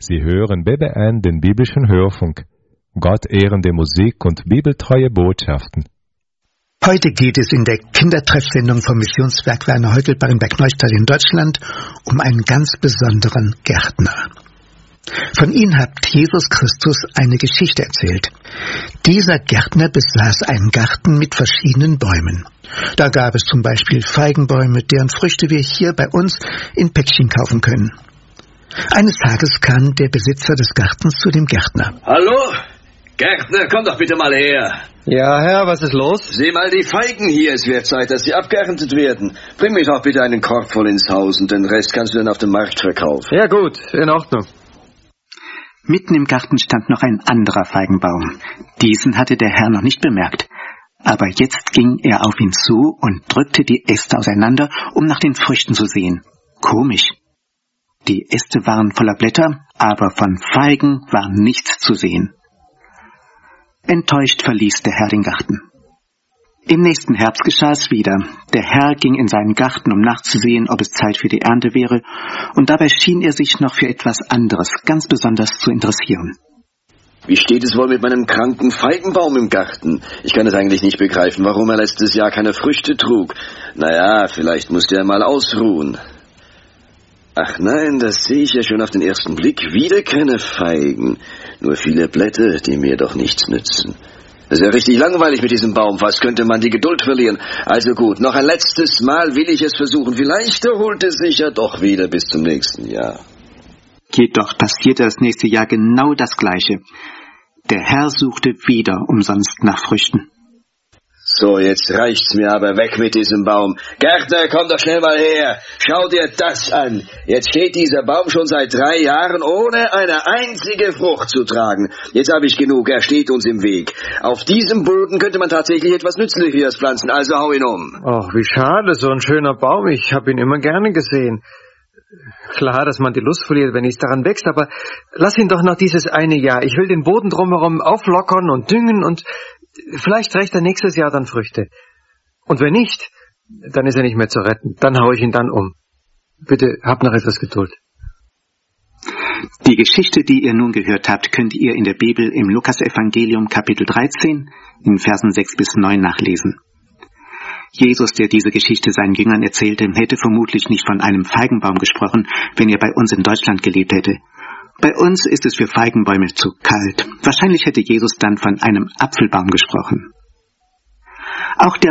Sie hören BBN, den biblischen Hörfunk. Gott ehrende Musik und bibeltreue Botschaften. Heute geht es in der Kindertreffsendung vom Missionswerk Werner Heugelbach in Bergneustadt in Deutschland um einen ganz besonderen Gärtner. Von ihm hat Jesus Christus eine Geschichte erzählt. Dieser Gärtner besaß einen Garten mit verschiedenen Bäumen. Da gab es zum Beispiel Feigenbäume, deren Früchte wir hier bei uns in Päckchen kaufen können. Eines Tages kam der Besitzer des Gartens zu dem Gärtner. Hallo? Gärtner, komm doch bitte mal her. Ja, Herr, was ist los? Sieh mal die Feigen hier, es wird Zeit, dass sie abgeerntet werden. Bring mir doch bitte einen Korb voll ins Haus und den Rest kannst du dann auf dem Markt verkaufen. Ja gut, in Ordnung. Mitten im Garten stand noch ein anderer Feigenbaum. Diesen hatte der Herr noch nicht bemerkt. Aber jetzt ging er auf ihn zu und drückte die Äste auseinander, um nach den Früchten zu sehen. Komisch. Die Äste waren voller Blätter, aber von Feigen war nichts zu sehen. Enttäuscht verließ der Herr den Garten. Im nächsten Herbst geschah es wieder. Der Herr ging in seinen Garten, um nachzusehen, ob es Zeit für die Ernte wäre, und dabei schien er sich noch für etwas anderes ganz besonders zu interessieren. Wie steht es wohl mit meinem kranken Feigenbaum im Garten? Ich kann es eigentlich nicht begreifen, warum er letztes Jahr keine Früchte trug. Naja, vielleicht musste er mal ausruhen. Ach nein, das sehe ich ja schon auf den ersten Blick. Wieder keine Feigen, nur viele Blätter, die mir doch nichts nützen. Das ist ja richtig langweilig mit diesem Baum. Fast könnte man die Geduld verlieren. Also gut, noch ein letztes Mal will ich es versuchen. Vielleicht erholt es sich ja doch wieder bis zum nächsten Jahr. Jedoch passierte das nächste Jahr genau das Gleiche. Der Herr suchte wieder umsonst nach Früchten. So, jetzt reicht's mir aber, weg mit diesem Baum. Gärtner, komm doch schnell mal her. Schau dir das an. Jetzt steht dieser Baum schon seit 3 Jahren, ohne eine einzige Frucht zu tragen. Jetzt habe ich genug, er steht uns im Weg. Auf diesem Boden könnte man tatsächlich etwas Nützlicheres pflanzen, also hau ihn um. Ach, wie schade, so ein schöner Baum. Ich habe ihn immer gerne gesehen. Klar, dass man die Lust verliert, wenn nichts daran wächst, aber lass ihn doch noch dieses eine Jahr. Ich will den Boden drumherum auflockern und düngen und vielleicht trägt er nächstes Jahr dann Früchte. Und wenn nicht, dann ist er nicht mehr zu retten. Dann haue ich ihn dann um. Bitte, habt noch etwas Geduld. Die Geschichte, die ihr nun gehört habt, könnt ihr in der Bibel im Lukas-Evangelium Kapitel 13 in Versen 6 bis 9 nachlesen. Jesus, der diese Geschichte seinen Jüngern erzählte, hätte vermutlich nicht von einem Feigenbaum gesprochen, wenn er bei uns in Deutschland gelebt hätte. Bei uns ist es für Feigenbäume zu kalt. Wahrscheinlich hätte Jesus dann von einem Apfelbaum gesprochen. Auch der